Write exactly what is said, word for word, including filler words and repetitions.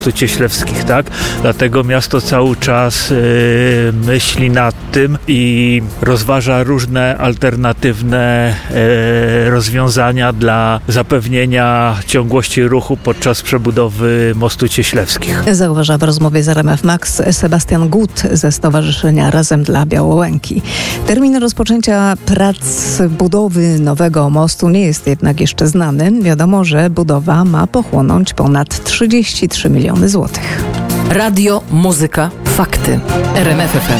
Cieślewskich, tak? Dlatego miasto cały czas y, myśli nad tym i rozważa różne alternatywne y, rozwiązania dla zapewnienia ciągłości ruchu podczas przebudowy mostu Cieślewskich. Zauważa w rozmowie z R M F Max Sebastian Gut ze Stowarzyszenia Razem dla Białołęki. Termin rozpoczęcia prac budowy nowego mostu nie jest jednak jeszcze znany. Wiadomo, że budowa ma pochłonąć ponad trzydzieści trzy miliony złotych. Radio, muzyka, fakty. R M F F M.